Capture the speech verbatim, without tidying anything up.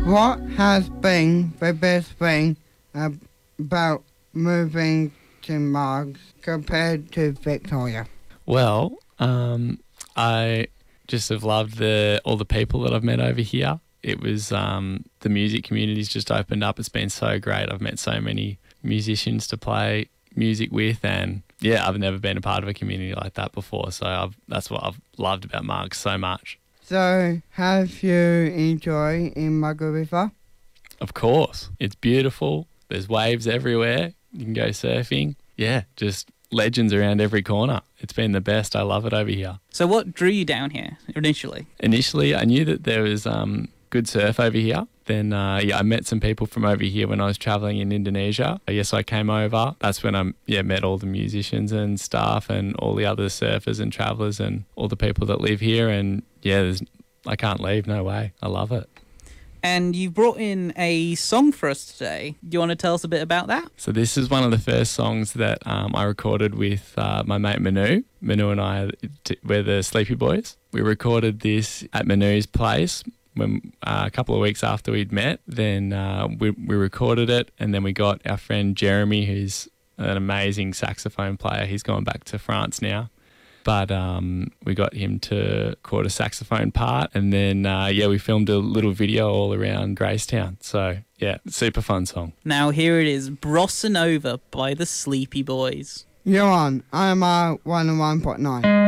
What has been the best thing about moving to Margs compared to Victoria? Well, um, I just have loved the all the people that I've met over here. It was um, the music community's just opened up. It's been so great. I've met so many musicians to play music with, and yeah, I've never been a part of a community like that before. So I've, that's what I've loved about Margs so much. So, have you enjoyed in Mugger River? Of course. It's beautiful. There's waves everywhere. You can go surfing. Yeah, just legends around every corner. It's been the best. I love it over here. So what drew you down here initially? Initially, I knew that there was um, good surf over here. Then, uh, yeah, I met some people from over here when I was travelling in Indonesia. Yes, I came over. That's when I yeah met all the musicians and staff and all the other surfers and travellers and all the people that live here. And yeah, there's, I can't leave. No way. I love it. And you brought in a song for us today. Do you want to tell us a bit about that? So this is one of the first songs that um, I recorded with uh, my mate Manu. Manu and I, we're the Sleepy Boys. We recorded this at Manu's place when uh, a couple of weeks after we'd met. Then uh, we, we recorded it, and then we got our friend Jeremy, who's an amazing saxophone player. He's gone back to France now. But um, we got him to record a saxophone part, and then, uh, yeah, we filmed a little video all around Gracetown. So, yeah, super fun song. Now here it is, Brossa Nova by the Sleepy Boys. You're on I M R one oh one point nine.